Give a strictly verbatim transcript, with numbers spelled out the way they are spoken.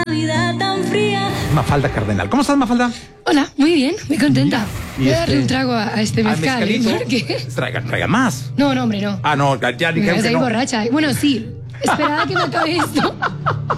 tan fría. Mafalda Cardenal. ¿Cómo estás, Mafalda? Hola, muy bien, muy contenta. Y Voy a este- darle un trago a, a este ¿Al mezcal. ¿eh? mezcalito? Porque... Traigan, traigan más. No, no, hombre, no. Ah, no, ya dijeron que Estoy no. borracha. Bueno, sí. Esperad a que me acabe esto.